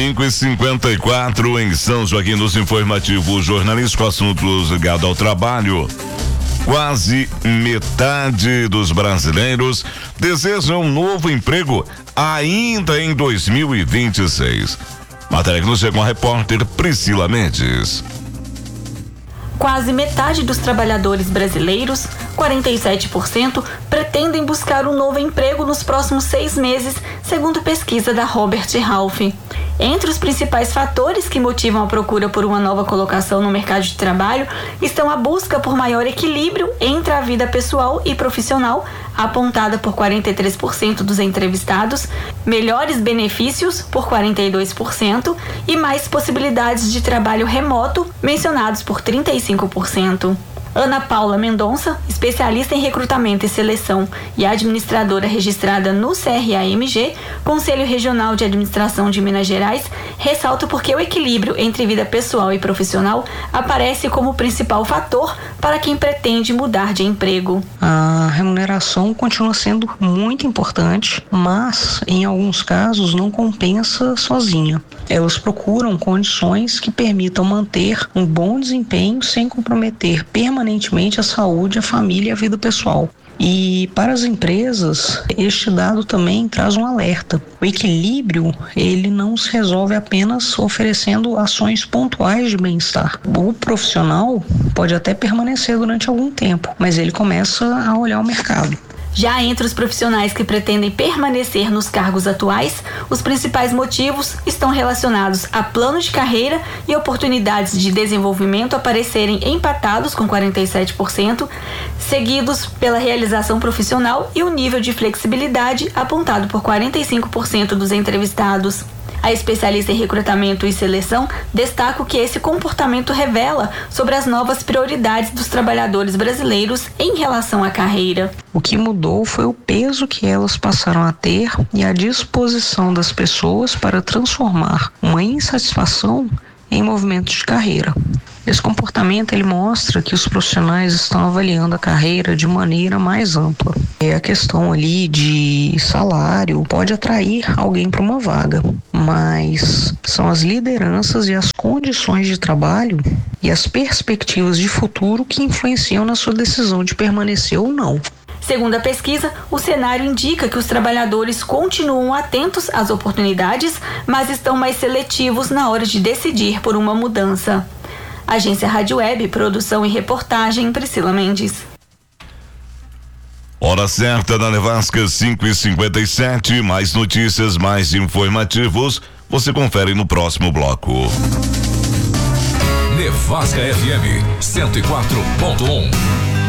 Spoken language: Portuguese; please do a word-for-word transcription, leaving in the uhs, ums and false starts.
cinco e cinquenta e quatro em São Joaquim, nos informativos jornalísticos, assuntos ligados ao trabalho. Quase metade dos brasileiros desejam um novo emprego ainda em dois mil e vinte e seis. Matéria que nos chega com a repórter Priscila Mendes. Quase metade dos trabalhadores brasileiros, quarenta e sete por cento, pretendem buscar um novo emprego nos próximos seis meses, segundo pesquisa da Robert Half. Entre os principais fatores que motivam a procura por uma nova colocação no mercado de trabalho estão a busca por maior equilíbrio entre a vida pessoal e profissional, apontada por quarenta e três por cento dos entrevistados, melhores benefícios, por quarenta e dois por cento, e mais possibilidades de trabalho remoto, mencionados por trinta e cinco por cento. Ana Paula Mendonça, especialista em recrutamento e seleção e administradora registrada no C R A M G, Conselho Regional de Administração de Minas Gerais, ressalta porque o equilíbrio entre vida pessoal e profissional aparece como principal fator para quem pretende mudar de emprego. A remuneração continua sendo muito importante, mas em alguns casos não compensa sozinha. Elas procuram condições que permitam manter um bom desempenho sem comprometer permanentemente a saúde, a família e a vida pessoal. E para as empresas, este dado também traz um alerta. O equilíbrio, ele não se resolve apenas oferecendo ações pontuais de bem-estar. O profissional pode até permanecer durante algum tempo, mas ele começa a olhar o mercado. Já entre os profissionais que pretendem permanecer nos cargos atuais, os principais motivos estão relacionados a plano de carreira e oportunidades de desenvolvimento aparecerem empatados com quarenta e sete por cento, seguidos pela realização profissional e o nível de flexibilidade apontado por quarenta e cinco por cento dos entrevistados. A especialista em recrutamento e seleção destaca o que esse comportamento revela sobre as novas prioridades dos trabalhadores brasileiros em relação à carreira. O que mudou foi o peso que elas passaram a ter e a disposição das pessoas para transformar uma insatisfação em movimento de carreira. Esse comportamento ele mostra que os profissionais estão avaliando a carreira de maneira mais ampla. É a questão ali de salário pode atrair alguém para uma vaga, mas são as lideranças e as condições de trabalho e as perspectivas de futuro que influenciam na sua decisão de permanecer ou não. Segundo a pesquisa, o cenário indica que os trabalhadores continuam atentos às oportunidades, mas estão mais seletivos na hora de decidir por uma mudança. Agência Rádio Web, produção e reportagem, Priscila Mendes. Hora certa na Nevasca, cinco e cinquenta e sete. Mais notícias, mais informativos. Você confere no próximo bloco. Nevasca F M cento e quatro ponto um.